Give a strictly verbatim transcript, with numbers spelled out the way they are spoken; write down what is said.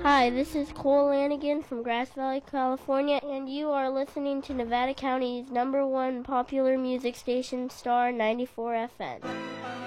Hi, this is Cole Lanigan from Grass Valley, California, and you are listening to Nevada County's number one popular music station, Star ninety-four F M.